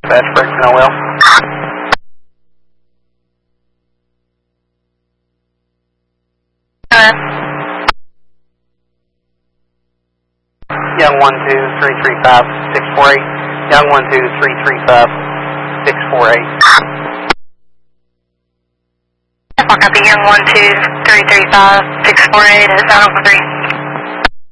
Fast break, no will. Young 12335-648. Young 12335-648. Copy, Young 12335-648 at 903.